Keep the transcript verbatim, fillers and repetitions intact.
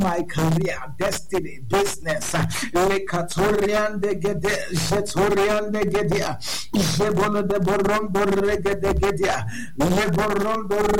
my career, destiny, business. Lekatorian de Gede, Shetorian de Gedia, Jebono de Boron, Borrega de Gedia, Leboron,